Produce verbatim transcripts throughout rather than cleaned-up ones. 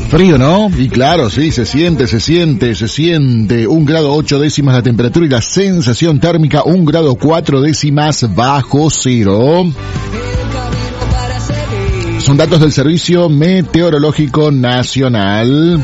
Frío, ¿no? Y claro, sí, se siente, se siente, se siente. Un grado ocho décimas la temperatura y la sensación térmica un grado cuatro décimas bajo cero. Son datos del Servicio Meteorológico Nacional.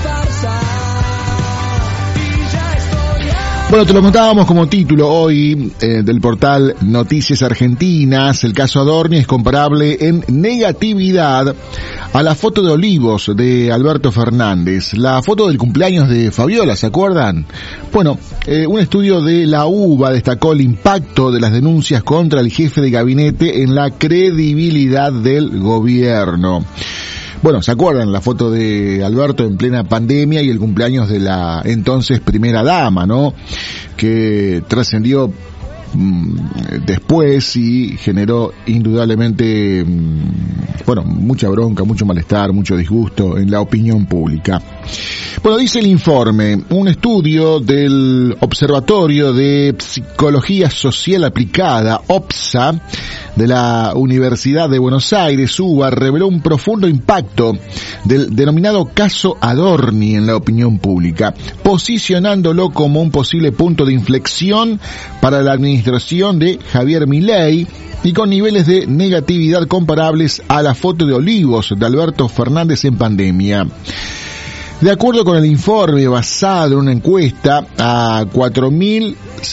Bueno, te lo contábamos como título hoy eh, del portal Noticias Argentinas. El caso Adorni es comparable en negatividad a la foto de Olivos de Alberto Fernández. La foto del cumpleaños de Fabiola, ¿se acuerdan? Bueno, eh, un estudio de la UBA destacó el impacto de las denuncias contra el jefe de gabinete en la credibilidad del gobierno. Bueno, ¿se acuerdan la foto de Alberto en plena pandemia y el cumpleaños de la entonces primera dama, ¿no? Que trascendió mmm, después y generó indudablemente, mmm, bueno, mucha bronca, mucho malestar, mucho disgusto en la opinión pública. Bueno, dice el informe, un estudio del Observatorio de Psicología Social Aplicada, OPSA, de la Universidad de Buenos Aires, UBA, reveló un profundo impacto del denominado caso Adorni en la opinión pública, posicionándolo como un posible punto de inflexión para la administración de Javier Milei y con niveles de negatividad comparables a la foto de Olivos de Alberto Fernández en pandemia. De acuerdo con el informe basado en una encuesta a cuatro mil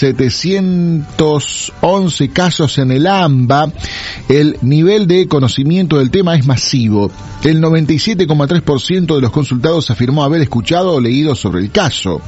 setecientos once casos en el AMBA, el nivel de conocimiento del tema es masivo. El noventa y siete coma tres por ciento de los consultados afirmó haber escuchado o leído sobre el caso.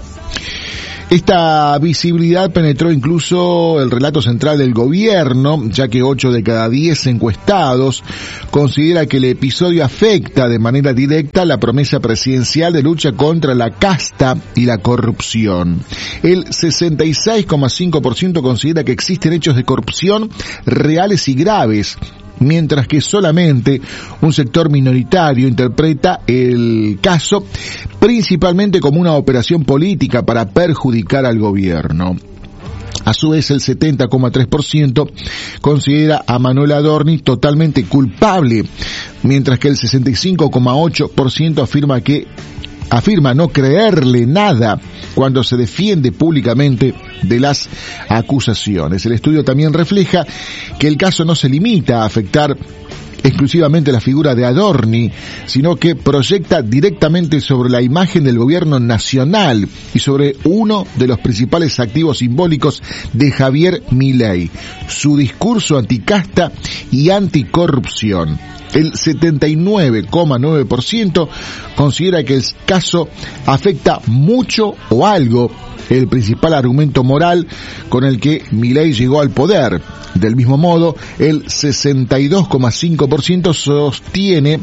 Esta visibilidad penetró incluso el relato central del gobierno, ya que ocho de cada diez encuestados considera que el episodio afecta de manera directa la promesa presidencial de lucha contra la casta y la corrupción. El sesenta y seis coma cinco por ciento considera que existen hechos de corrupción reales y graves, mientras que solamente un sector minoritario interpreta el caso principalmente como una operación política para perjudicar al gobierno. A su vez, el setenta coma tres por ciento considera a Manuel Adorni totalmente culpable, mientras que el sesenta y cinco coma ocho por ciento afirma que afirma no creerle nada cuando se defiende públicamente de las acusaciones. El estudio también refleja que el caso no se limita a afectar exclusivamente la figura de Adorni, sino que proyecta directamente sobre la imagen del gobierno nacional y sobre uno de los principales activos simbólicos de Javier Milei, su discurso anticasta y anticorrupción. El setenta y nueve coma nueve por ciento considera que el caso afecta mucho o algo el principal argumento moral con el que Milei llegó al poder. Del mismo modo, el sesenta y dos coma cinco por ciento sostiene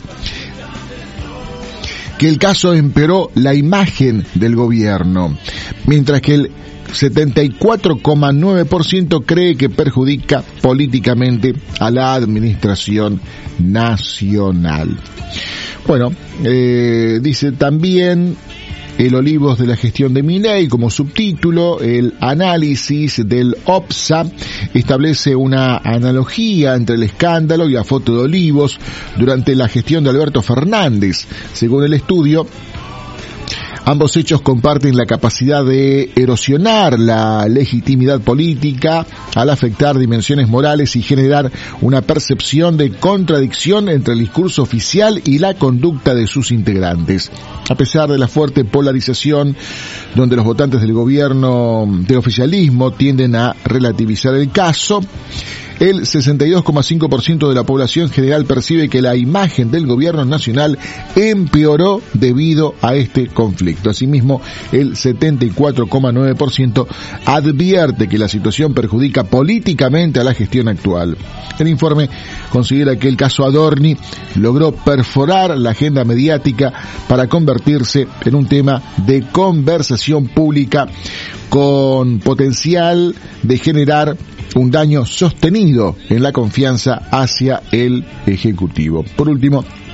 que el caso empeoró la imagen del gobierno, mientras que el setenta y cuatro coma nueve por ciento cree que perjudica políticamente a la administración nacional. Bueno, eh, dice también el Olivos de la gestión de Milei como subtítulo. El análisis del OPSA establece una analogía entre el escándalo y la foto de Olivos durante la gestión de Alberto Fernández. Según el estudio, ambos hechos comparten la capacidad de erosionar la legitimidad política al afectar dimensiones morales y generar una percepción de contradicción entre el discurso oficial y la conducta de sus integrantes. A pesar de la fuerte polarización, donde los votantes del gobierno del oficialismo tienden a relativizar el caso, el sesenta y dos coma cinco por ciento de la población general percibe que la imagen del gobierno nacional empeoró debido a este conflicto. Asimismo, el setenta y cuatro coma nueve por ciento advierte que la situación perjudica políticamente a la gestión actual. El informe considera que el caso Adorni logró perforar la agenda mediática para convertirse en un tema de conversación pública con potencial de generar un daño sostenido en la confianza hacia el Ejecutivo. Por último,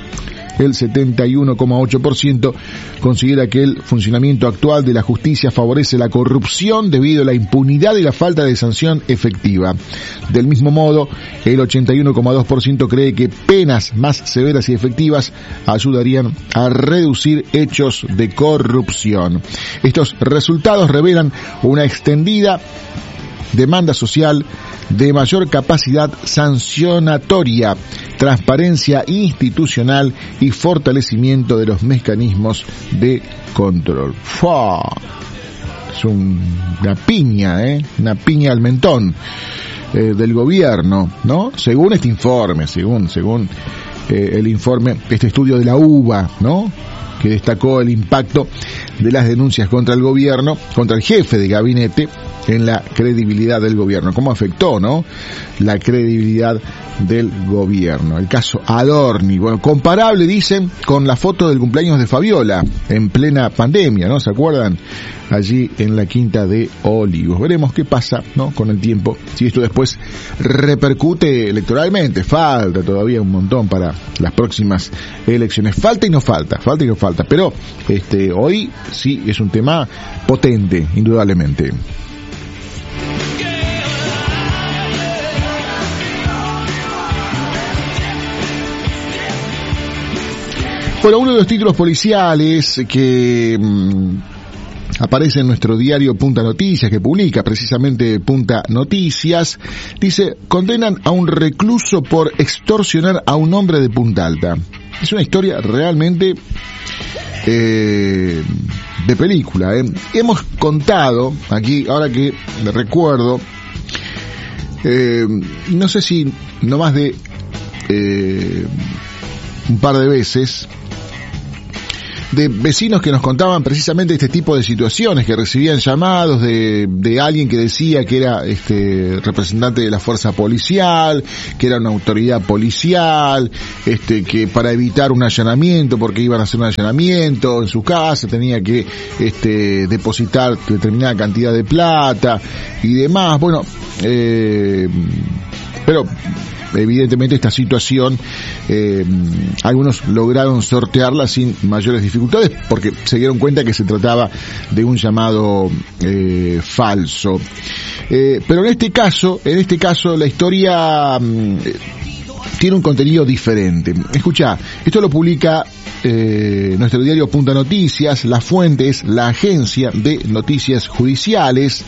El setenta y uno coma ocho por ciento considera que el funcionamiento actual de la justicia favorece la corrupción debido a la impunidad y la falta de sanción efectiva. Del mismo modo, el ochenta y uno coma dos por ciento cree que penas más severas y efectivas ayudarían a reducir hechos de corrupción. Estos resultados revelan una extendida demanda social de mayor capacidad sancionatoria, transparencia institucional y fortalecimiento de los mecanismos de control. ¡Fua! Es un, una piña, ¿eh? Una piña al mentón eh, del gobierno, ¿no? Según este informe, según, según eh, el informe, este estudio de la U B A, ¿no?, que destacó el impacto de las denuncias contra el gobierno, contra el jefe de gabinete, en la credibilidad del gobierno. ¿Cómo afectó, no?, la credibilidad del gobierno. El caso Adorni, bueno, comparable, dicen, con la foto del cumpleaños de Fabiola, en plena pandemia, ¿no? ¿Se acuerdan? Allí en la Quinta de Olivos. Veremos qué pasa, ¿no?, con el tiempo, si esto después repercute electoralmente. Falta todavía un montón para las próximas elecciones. Falta y no falta, falta y no falta. Pero este hoy sí es un tema potente, indudablemente. Bueno, uno de los títulos policiales que mmm, aparece en nuestro diario Punta Noticias, que publica precisamente Punta Noticias, dice: condenan a un recluso por extorsionar a un hombre de Punta Alta. Es una historia realmente eh, de película, ¿eh? Hemos contado aquí, ahora que recuerdo, eh, no sé si no más de eh, un par de veces, de vecinos que nos contaban precisamente este tipo de situaciones, que recibían llamados de, de alguien que decía que era este representante de la fuerza policial, que era una autoridad policial, este que para evitar un allanamiento, porque iban a hacer un allanamiento en su casa, tenía que este depositar determinada cantidad de plata y demás. Bueno, eh, pero evidentemente esta situación eh, algunos lograron sortearla sin mayores dificultades, porque se dieron cuenta que se trataba de un llamado eh, falso. Eh, pero en este caso, en este caso la historia eh, tiene un contenido diferente. Escuchá, esto lo publica eh, nuestro diario Punta Noticias. La fuente es la Agencia de Noticias Judiciales.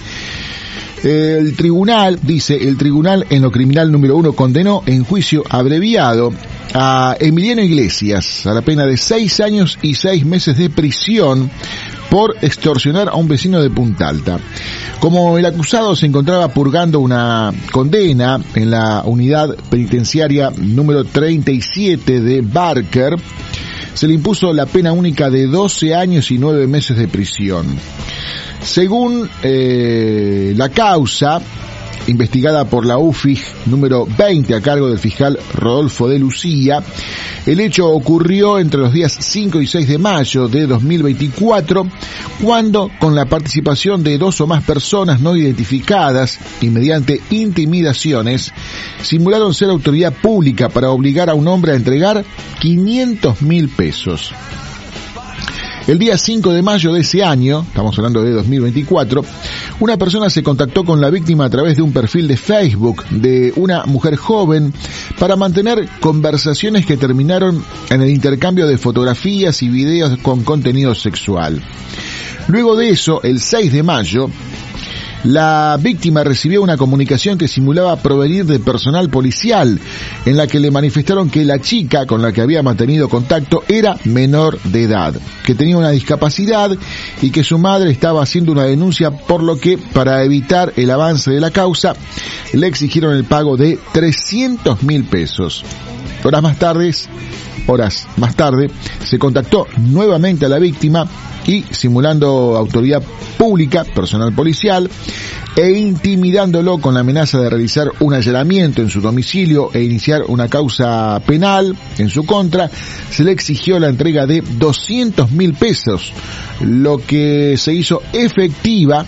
El tribunal, dice, el tribunal en lo criminal número uno condenó en juicio abreviado a Emiliano Iglesias a la pena de seis años y seis meses de prisión por extorsionar a un vecino de Punta Alta. Como el acusado se encontraba purgando una condena en la unidad penitenciaria número treinta y siete de Barker, se le impuso la pena única de doce años y nueve meses de prisión. Según eh, la causa, investigada por la U F I J número veinte a cargo del fiscal Rodolfo de Lucía, el hecho ocurrió entre los días cinco y seis de mayo de dos mil veinticuatro, cuando, con la participación de dos o más personas no identificadas y mediante intimidaciones, simularon ser autoridad pública para obligar a un hombre a entregar quinientos mil pesos. El día cinco de mayo de ese año, estamos hablando de dos mil veinticuatro, una persona se contactó con la víctima a través de un perfil de Facebook de una mujer joven para mantener conversaciones que terminaron en el intercambio de fotografías y videos con contenido sexual. Luego de eso, el seis de mayo, la víctima recibió una comunicación que simulaba provenir de personal policial, en la que le manifestaron que la chica con la que había mantenido contacto era menor de edad, que tenía una discapacidad y que su madre estaba haciendo una denuncia, por lo que, para evitar el avance de la causa, le exigieron el pago de trescientos mil pesos. Horas más tarde, horas más tarde, se contactó nuevamente a la víctima y, simulando autoridad pública, personal policial, e intimidándolo con la amenaza de realizar un allanamiento en su domicilio e iniciar una causa penal en su contra, se le exigió la entrega de doscientos mil pesos, lo que se hizo efectiva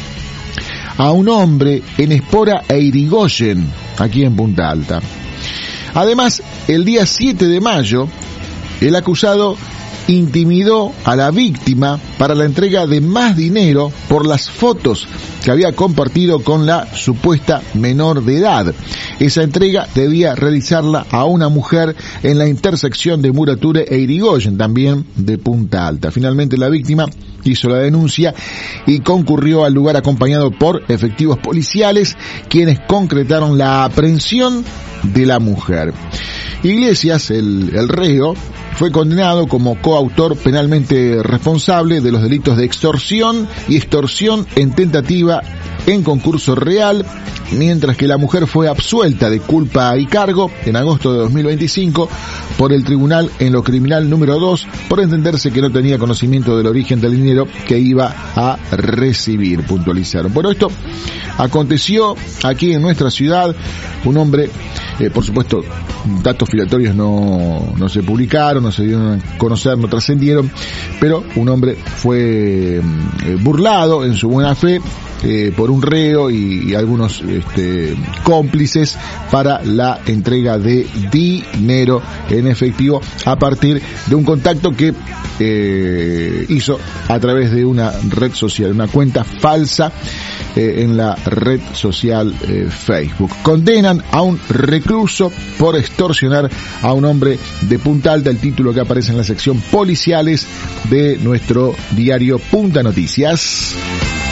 a un hombre en Espora e Irigoyen, aquí en Punta Alta. Además, el día siete de mayo, El acusado intimidó a la víctima para la entrega de más dinero por las fotos que había compartido con la supuesta menor de edad. Esa entrega debía realizarla a una mujer en la intersección de Murature e Irigoyen, también de Punta Alta. Finalmente la víctima hizo la denuncia y concurrió al lugar acompañado por efectivos policiales, quienes concretaron la aprehensión de la mujer. Iglesias, el, el reo, fue condenado como coautor penalmente responsable de los delitos de extorsión y extorsión en tentativa en concurso real, mientras que la mujer fue absuelta de culpa y cargo en agosto de dos mil veinticinco por el tribunal en lo criminal número dos por entenderse que no tenía conocimiento del origen del dinero que iba a recibir, puntualizaron. Bueno, esto aconteció aquí en nuestra ciudad. Un hombre, eh, por supuesto, datos filatorios no, no se publicaron, no se dieron a conocer, no trascendieron, pero un hombre fue eh, burlado en su buena fe eh, por un reo y, y algunos este, cómplices para la entrega de dinero en efectivo a partir de un contacto que eh, hizo a través de una red social, una cuenta falsa eh, en la red social eh, Facebook. Condenan a un recluso por extorsionar a un hombre de Punta Alta, el título que aparece en la sección policiales de nuestro diario Punta Noticias.